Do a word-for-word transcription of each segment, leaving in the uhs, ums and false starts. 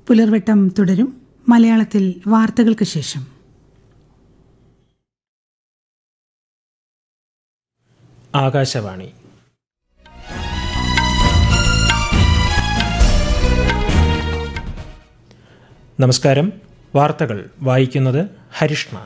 പുലർവട്ടം തുടരും. മലയാളത്തിൽ വാർത്തകൾക്ക് ശേഷം. ആകാശവാണി. നമസ്കാരം. വാർത്തകൾ വായിക്കുന്നത് ഹരിഷ്ണ.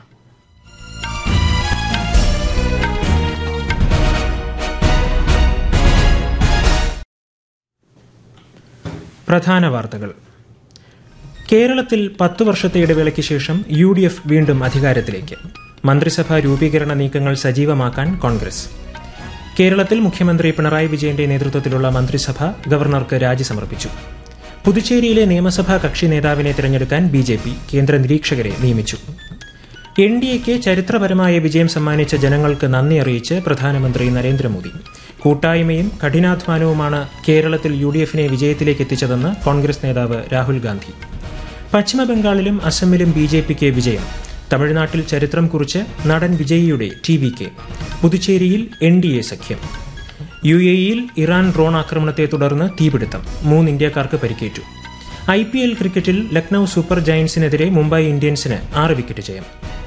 പ്രധാന വാർത്തകൾ. കേരളത്തിൽ പത്തു വർഷത്തെ ഇടവേളയ്ക്ക് ശേഷം യു ഡി എഫ് വീണ്ടും അധികാരത്തിലേക്ക്. മന്ത്രിസഭാ രൂപീകരണ നീക്കങ്ങൾ സജീവമാക്കാൻ കോൺഗ്രസ്. കേരളത്തിൽ മുഖ്യമന്ത്രി പിണറായി വിജയന്റെ നേതൃത്വത്തിലുള്ള മന്ത്രിസഭ ഗവർണർക്ക് രാജി സമർപ്പിച്ചു. പുതുച്ചേരിയിലെ നിയമസഭാ കക്ഷി നേതാവിനെ തിരഞ്ഞെടുക്കാൻ ബി ജെ പി കേന്ദ്ര നിരീക്ഷകരെ നിയമിച്ചു. എൻ ഡി എക്ക് ചരിത്രപരമായ വിജയം സമ്മാനിച്ച ജനങ്ങൾക്ക് നന്ദി അറിയിച്ച് പ്രധാനമന്ത്രി നരേന്ദ്രമോദി. കൂട്ടായ്മയും കഠിനാധ്വാനവുമാണ് കേരളത്തിൽ യു ഡി എഫിനെ വിജയത്തിലേക്ക് എത്തിച്ചതെന്ന് കോൺഗ്രസ് നേതാവ് രാഹുൽ ഗാന്ധി. പശ്ചിമബംഗാളിലും അസമിലും ബി ജെ പിക്ക് വിജയം. തമിഴ്നാട്ടിൽ ചരിത്രം കുറിച്ച് നടൻ വിജയിയുടെ T V K. പുതുച്ചേരിയിൽ N D A സഖ്യം. യു എ ഇയിൽ ഇറാൻ ഡ്രോൺ ആക്രമണത്തെ തുടർന്ന് തീപിടുത്തം. മൂന്ന് ഇന്ത്യക്കാർക്ക് പരിക്കേറ്റു. ഐ പി എൽ ക്രിക്കറ്റിൽ ലക്നൌ സൂപ്പർ ജയന്റ്സിനെതിരെ മുംബൈ ഇന്ത്യൻസിന് ആറ് വിക്കറ്റ് ജയം.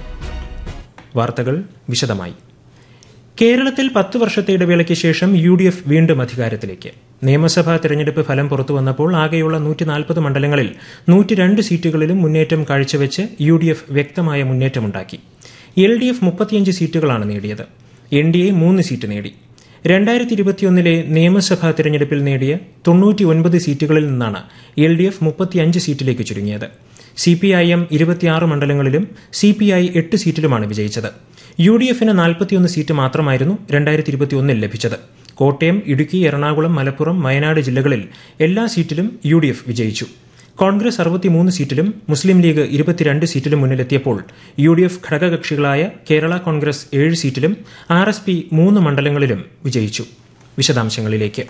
വാർത്തകൾ വിശദമായി. കേരളത്തിൽ പത്ത് വർഷത്തെ ഇടവേളയ്ക്ക് ശേഷം യു ഡി എഫ് വീണ്ടും അധികാരത്തിലേക്ക്. നിയമസഭാ തെരഞ്ഞെടുപ്പ് ഫലം പുറത്തുവന്നപ്പോൾ ആകെയുള്ള നൂറ്റി നാൽപ്പത് മണ്ഡലങ്ങളിൽ നൂറ്റി രണ്ട് സീറ്റുകളിലും മുന്നേറ്റം കാഴ്ചവെച്ച് യു ഡി എഫ് വ്യക്തമായ മുന്നേറ്റമുണ്ടാക്കി. എൽ ഡി എഫ് മുപ്പത്തിയഞ്ച് സീറ്റുകളാണ് നേടിയത്. എൻ ഡി എ മൂന്ന് സീറ്റ് നേടി. രണ്ടായിരത്തി ഇരുപത്തിയൊന്നിലെ നിയമസഭാ തെരഞ്ഞെടുപ്പിൽ നേടിയ തൊണ്ണൂറ്റി ഒൻപത് സീറ്റുകളിൽ നിന്നാണ് എൽ ഡി എഫ് മുപ്പത്തിയഞ്ച് സീറ്റിലേക്ക് ചുരുങ്ങിയത്. സി പി ഐ എം ഇരുപത്തിയാറ് മണ്ഡലങ്ങളിലും സി പി ഐ എട്ട് സീറ്റിലുമാണ് വിജയിച്ചത്. യു ഡി എഫിന് നാൽപ്പത്തിയൊന്ന് സീറ്റ് മാത്രമായിരുന്നു രണ്ടായിരത്തി ഇരുപത്തിയൊന്നിൽ ലഭിച്ചത്. കോട്ടയം, ഇടുക്കി, എറണാകുളം, മലപ്പുറം, വയനാട് ജില്ലകളിൽ എല്ലാ സീറ്റിലും യു ഡി എഫ് വിജയിച്ചു. കോൺഗ്രസ് അറുപത്തിമൂന്ന് സീറ്റിലും മുസ്ലിം ലീഗ് ഇരുപത്തിരണ്ട് സീറ്റിലും മുന്നിലെത്തിയപ്പോൾ U D F ഘടകകക്ഷികളായ Kerala Congress ഏഴ് സീറ്റിലും ആർ എസ് പി മൂന്ന് മണ്ഡലങ്ങളിലും വിജയിച്ചു. വിശദാംശങ്ങളിലേക്ക്.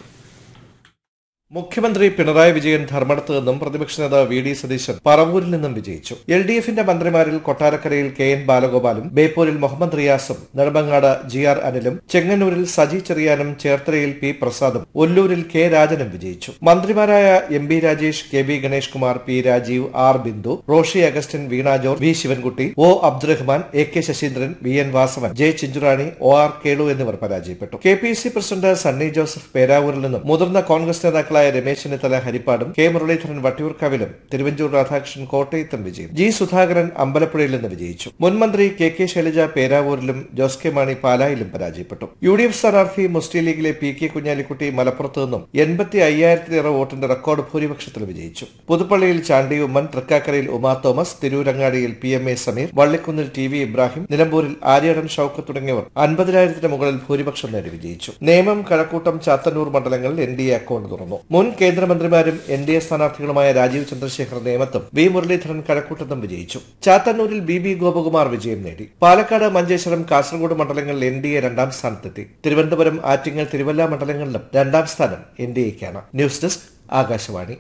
മുഖ്യമന്ത്രി പിണറായി വിജയൻ ധർമ്മടത്ത് നിന്നും പ്രതിപക്ഷ നേതാവ് വി ഡി സതീശൻ പറവൂരിൽ നിന്നും വിജയിച്ചു. എൽ ഡി എഫിന്റെ മന്ത്രിമാരിൽ കൊട്ടാരക്കരയിൽ K N ബാലഗോപാലും ബേപ്പൂരിൽ Muhammad റിയാസും Nedumangad G R അനിലും ചെങ്ങന്നൂരിൽ സജി ചെറിയാനും ചേർത്തലയിൽ പി പ്രസാദും ഒല്ലൂരിൽ കെ രാജനും വിജയിച്ചു. മന്ത്രിമാരായ M B Rajesh, K B Ganesh Kumar, P Rajeev, R Bindu, Roshy Augustine, Veena George, V Sivankutty, O Abdurahman, A K Saseendran, V N Vasavan, J Chinchu Rani, O R Kelu എന്നിവർ പരാജയപ്പെട്ടു. K P C president Sunny Joseph പേരാവൂരിൽ നിന്നും മുതിർന്ന കോൺഗ്രസ് നേതാക്കളായ രമേശ് ചെന്നിത്തല ഹരിപ്പാടും, കെ മുരളീധരൻ വട്ടിയൂർക്കാവിലും, തിരുവഞ്ചൂർ രാധാകൃഷ്ണൻ കോട്ടയത്തും വിജയം. ജി സുധാകരൻ അമ്പലപ്പുഴയിൽ നിന്ന് വിജയിച്ചു. മുൻമന്ത്രി K K Shailaja പേരാവൂരിലും Jose K Mani പാലായിലും പരാജയപ്പെട്ടു. യു ഡി എഫ് സ്ഥാനാർത്ഥി മുസ്ലിം ലീഗിലെ പി കെ കുഞ്ഞാലിക്കുട്ടി മലപ്പുറത്ത് നിന്നും എൺപത്തി അയ്യായിരത്തിലേറെ വോട്ടിന്റെ റെക്കോർഡ് ഭൂരിപക്ഷത്തിൽ വിജയിച്ചു. പുതുപ്പള്ളിയിൽ ചാണ്ടി ഉമ്മൻ, തൃക്കാക്കരയിൽ Uma Thomas, തിരൂരങ്ങാടിയിൽ P M A Sameer, വള്ളിക്കുന്നിൽ T V Ibrahim, നിലമ്പൂരിൽ ആര്യാടൻ ഷൌക്കത്ത് തുടങ്ങിയവർ അൻപതിനായിരത്തിന് മുകളിൽ ഭൂരിപക്ഷം നേടി വിജയിച്ചു. നേമം, കഴക്കൂട്ടം, ചാത്തന്നൂർ മണ്ഡലങ്ങളിൽ എൻ ഡി എ അക്കൌണ്ട് തുറന്നു. മുൻ കേന്ദ്രമന്ത്രിമാരും N D A സ്ഥാനാർത്ഥികളുമായ Rajeev Chandrasekhar നേമത്തും V Muraleedharan കഴക്കൂട്ടത്തും വിജയിച്ചു. ചാത്തന്നൂരിൽ ബി ബി ഗോപകുമാർ വിജയം നേടി. പാലക്കാട്, മഞ്ചേശ്വരം, കാസർഗോഡ് മണ്ഡലങ്ങളിൽ എൻ ഡി എ രണ്ടാം സ്ഥാനത്തെത്തി. തിരുവനന്തപുരം, ആറ്റിങ്ങൽ, തിരുവല്ല മണ്ഡലങ്ങളിലും രണ്ടാം സ്ഥാനം N D എക്കാണ്. News desk, Akashvani.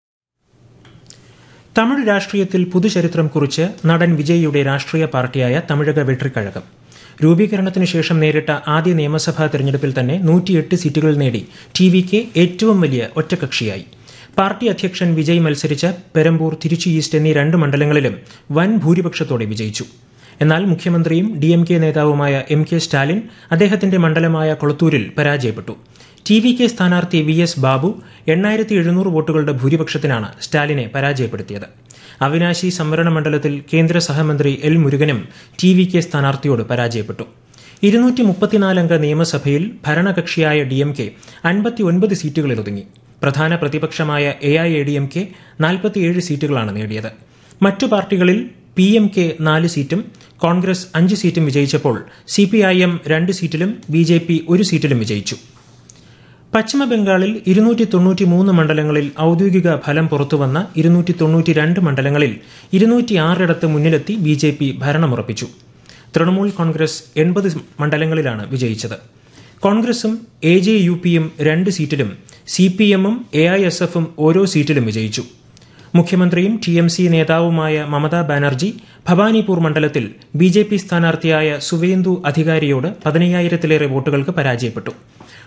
Tamil രാഷ്ട്രീയത്തിൽ പുതുചരിത്രം കുറിച്ച് നടൻ വിജയിയുടെ രാഷ്ട്രീയ പാർട്ടിയായ തമിഴക വെട്രിക്കഴകം രൂപീകരണത്തിന് ശേഷം നേരിട്ട ആദ്യ നിയമസഭാ തെരഞ്ഞെടുപ്പിൽ തന്നെ നൂറ്റിയെട്ട് സീറ്റുകൾ നേടി ടി വി കെ ഏറ്റവും വലിയ ഒറ്റകക്ഷിയായി. പാർട്ടി അധ്യക്ഷൻ വിജയ് മത്സരിച്ച പെരമ്പൂർ, തിരുച്ചി ഈസ്റ്റ് എന്നീ രണ്ട് മണ്ഡലങ്ങളിലും വൻ ഭൂരിപക്ഷത്തോടെ വിജയിച്ചു. എന്നാൽ മുഖ്യമന്ത്രിയും ഡി എം കെ നേതാവുമായ എം കെ സ്റ്റാലിൻ അദ്ദേഹത്തിന്റെ മണ്ഡലമായ കൊളത്തൂരിൽ പരാജയപ്പെട്ടു. ടി വി കെ സ്ഥാനാർത്ഥി വി എസ് ബാബു എണ്ണായിരത്തി എഴുന്നൂറ് വോട്ടുകളുടെ ഭൂരിപക്ഷത്തിനാണ് സ്റ്റാലിനെ പരാജയപ്പെടുത്തിയത്. അവിനാശി സംവരണ മണ്ഡലത്തിൽ കേന്ദ്ര സഹമന്ത്രി എൽ മുരുകനും ടി വി കെ സ്ഥാനാർത്ഥിയോട് പരാജയപ്പെട്ടു. ഇരുന്നൂറ്റി മുപ്പത്തിനാലംഗ നിയമസഭയിൽ ഭരണകക്ഷിയായ ഡി എം കെ അൻപത്തിയൊൻപത് സീറ്റുകളിൽ ഒതുങ്ങി. പ്രധാന പ്രതിപക്ഷമായ A I A D M K നാൽപ്പത്തിയേഴ് സീറ്റുകളാണ് നേടിയത്. മറ്റു പാർട്ടികളിൽ പി എം കെ നാല് സീറ്റും കോൺഗ്രസ് അഞ്ച് സീറ്റും വിജയിച്ചപ്പോൾ സി പി ഐ എം രണ്ട് സീറ്റിലും ബി ജെ പി ഒരു സീറ്റിലും വിജയിച്ചു. പശ്ചിമബംഗാളിൽ ഇരുന്നൂറ്റി തൊണ്ണൂറ്റി മൂന്ന് മണ്ഡലങ്ങളിൽ ഔദ്യോഗിക ഫലം പുറത്തുവന്ന ഇരുന്നൂറ്റി തൊണ്ണൂറ്റി രണ്ട് മണ്ഡലങ്ങളിൽ ഇരുന്നൂറ്റിയാറിടത്ത് മുന്നിലെത്തി B J P ഭരണമുറപ്പിച്ചു. Trinamool Congress എൺപത് മണ്ഡലങ്ങളിലാണ് വിജയിച്ചത്. കോൺഗ്രസും എ ജെ യു പിയും രണ്ട് സീറ്റിലും സി പി എമ്മും എ ഐ എസ് എഫും ഓരോ സീറ്റിലും വിജയിച്ചു. മുഖ്യമന്ത്രിയും ടി എം സി നേതാവുമായ മമതാ ബാനർജി ഭവാനിപൂർ മണ്ഡലത്തിൽ ബി ജെ പി സ്ഥാനാർത്ഥിയായ സുവേന്ദു അധികാരിയോട് പതിനയ്യായിരത്തിലേറെ വോട്ടുകൾക്ക് പരാജയപ്പെട്ടു.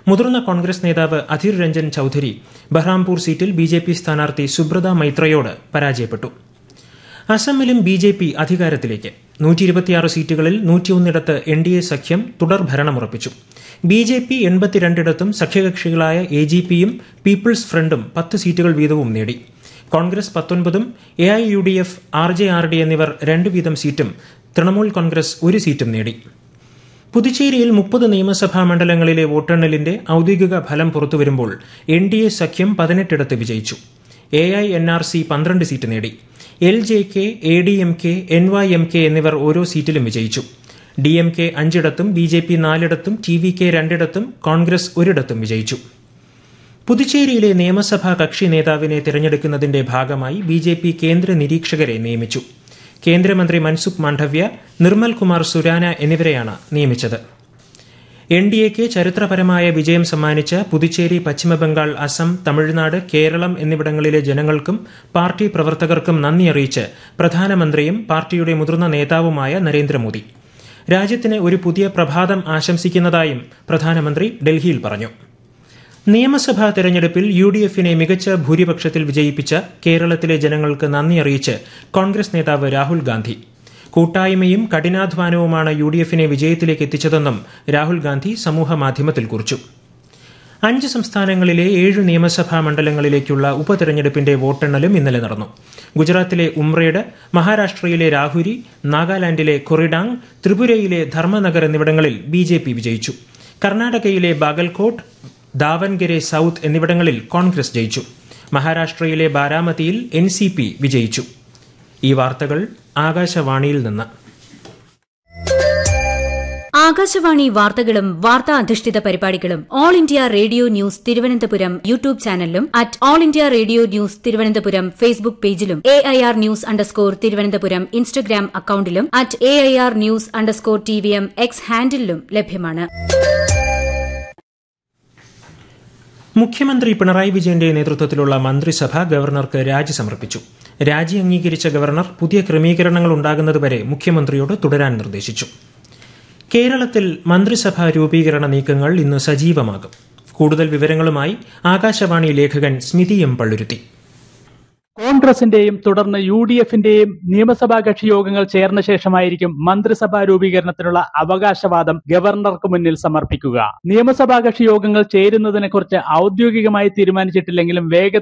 മുതിർന്ന കോൺഗ്രസ് നേതാവ് അധീർ രഞ്ജൻ ചൌധരി ബഹ്റാംപൂർ സീറ്റിൽ ബി ജെ പി സ്ഥാനാർത്ഥി സുബ്രത മൈത്രയോട് പരാജയപ്പെട്ടു. അസമിലും ബി ജെ പി അധികാരത്തിലേക്ക്. നൂറ്റി ഇരുപത്തിയാറ് സീറ്റുകളിൽ നൂറ്റിയൊന്നിടത്ത് എൻ ഡി എ സഖ്യം തുടർ ഭരണമുറപ്പിച്ചു. B J P എൺപത്തിരണ്ടിടത്തും സഖ്യകക്ഷികളായ A G പിയും പീപ്പിൾസ് ഫ്രണ്ടും പത്ത് സീറ്റുകൾ വീതവും നേടി. Congress പത്തൊൻപതും A I U D F, R J R D എന്നിവർ രണ്ട് വീതം സീറ്റും തൃണമൂൽ കോൺഗ്രസ് ഒരു സീറ്റും നേടി. പുതുച്ചേരിയിൽ മുപ്പത് നിയമസഭാ മണ്ഡലങ്ങളിലെ വോട്ടെണ്ണലിന്റെ ഔദ്യോഗിക ഫലം പുറത്തുവരുമ്പോൾ എൻ ഡി എ സഖ്യം പതിനെട്ടിടത്ത് വിജയിച്ചു. A I N R C പന്ത്രണ്ട് സീറ്റ് നേടി. L J K, A D M K, N Y M K എന്നിവർ ഓരോ സീറ്റിലും വിജയിച്ചു. D M K അഞ്ചിടത്തും B J P നാലിടത്തും T V K രണ്ടിടത്തും കോൺഗ്രസ് ഒരിടത്തും വിജയിച്ചു. പുതുച്ചേരിയിലെ നിയമസഭാ കക്ഷി നേതാവിനെ തിരഞ്ഞെടുക്കുന്നതിന്റെ ഭാഗമായി ബി ജെ പി കേന്ദ്ര നിരീക്ഷകരെ നിയമിച്ചു. കേന്ദ്രമന്ത്രി മൻസുഖ് മാണ്ഡവ്യ, നിർമ്മൽ കുമാർ സുരാന എന്നിവരെയാണ് നിയമിച്ചത്. എൻ ഡി എക്ക് ചരിത്രപരമായ വിജയം സമ്മാനിച്ച പുതുച്ചേരി, പശ്ചിമബംഗാൾ, അസം, തമിഴ്നാട്, കേരളം എന്നിവിടങ്ങളിലെ ജനങ്ങൾക്കും പാർട്ടി പ്രവർത്തകർക്കും നന്ദി അറിയിച്ച് പ്രധാനമന്ത്രിയും പാർട്ടിയുടെ മുതിർന്ന നേതാവുമായ നരേന്ദ്രമോദി രാജ്യത്തിന് ഒരു പുതിയ പ്രഭാതം ആശംസിക്കുന്നതായും പ്രധാനമന്ത്രി ഡൽഹിയിൽ പറഞ്ഞു. നിയമസഭാ തെരഞ്ഞെടുപ്പിൽ യു ഡി എഫിനെ മികച്ച ഭൂരിപക്ഷത്തിൽ വിജയിപ്പിച്ച കേരളത്തിലെ ജനങ്ങൾക്ക് നന്ദി അറിയിച്ച് കോൺഗ്രസ് നേതാവ് രാഹുൽ ഗാന്ധി. കൂട്ടായ്മയും കഠിനാധ്വാനവുമാണ് യു ഡി എഫിനെ വിജയത്തിലേക്ക് എത്തിച്ചതെന്നും രാഹുൽ ഗാന്ധി സമൂഹമാധ്യമത്തിൽ കുറിച്ചു. അഞ്ച് സംസ്ഥാനങ്ങളിലെ ഏഴ് നിയമസഭാ മണ്ഡലങ്ങളിലേക്കുള്ള ഉപതെരഞ്ഞെടുപ്പിന്റെ വോട്ടെണ്ണലും ഇന്നലെ നടന്നു. ഗുജറാത്തിലെ ഉംറേഡ്, മഹാരാഷ്ട്രയിലെ രാഹുരി, നാഗാലാൻഡിലെ കൊറിഡാങ്, ത്രിപുരയിലെ ധർമ്മനഗർ എന്നിവിടങ്ങളിൽ ബി ജെ പി വിജയിച്ചു. കർണാടകയിലെ ബാഗൽകോട്ട്, ദാവൻഗരെ സൌത്ത് എന്നിവിടങ്ങളിൽ കോൺഗ്രസ് ജയിച്ചു. മഹാരാഷ്ട്രയിലെ ബാരാമതിയിൽ എൻ സി പി വിജയിച്ചു. ഈ വാർത്തകൾ ആകാശവാണിയിൽ നിന്ന്. ആകാശവാണി വാർത്തകളും വാർത്താ അധിഷ്ഠിത പരിപാടികളും all India radio news Thiruvananthapuram YouTube ചാനലിലും at all India radio news Thiruvananthapuram Facebook പേജിലും A I R news underscore Thiruvananthapuram Instagram അക്കൌണ്ടിലും at A I R news underscore T V M X ഹാൻഡിലും ലഭ്യമാണ്. മുഖ്യമന്ത്രി പിണറായി വിജയന്റെ നേതൃത്വത്തിലുള്ള മന്ത്രിസഭ ഗവർണർക്ക് രാജി സമർപ്പിച്ചു. രാജി അംഗീകരിച്ച ഗവർണർ പുതിയ ക്രമീകരണങ്ങൾ ഉണ്ടാകുന്നതുവരെ മുഖ്യമന്ത്രിയോട് തുടരാൻ നിർദ്ദേശിച്ചു. കേരളത്തിൽ മന്ത്രിസഭാ രൂപീകരണ നീക്കങ്ങൾ ഇന്ന് സജീവമാകും. കൂടുതൽ വിവരങ്ങളുമായി ആകാശവാണി ലേഖകൻ സ്മിതി എം പള്ളുരുത്തി. കോൺഗ്രസിന്റെയും തുടർന്ന് യു ഡി എഫിന്റെയും നിയമസഭാ കക്ഷി യോഗങ്ങൾ ചേർന്ന ശേഷമായിരിക്കും മന്ത്രിസഭാ രൂപീകരണത്തിനുള്ള അവകാശവാദം ഗവർണർക്ക് മുന്നിൽ സമർപ്പിക്കുക. നിയമസഭാ കക്ഷി യോഗങ്ങൾ ചേരുന്നതിനെ കുറിച്ച് ഔദ്യോഗികമായി തീരുമാനിച്ചിട്ടില്ലെങ്കിലും വേഗത്തിൽ